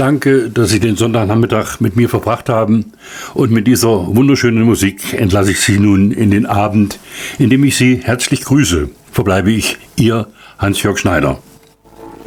Danke, dass Sie den Sonntagnachmittag mit mir verbracht haben. Und mit dieser wunderschönen Musik entlasse ich Sie nun in den Abend, indem ich Sie herzlich grüße. Verbleibe ich, Ihr Hans-Jörg Schneider.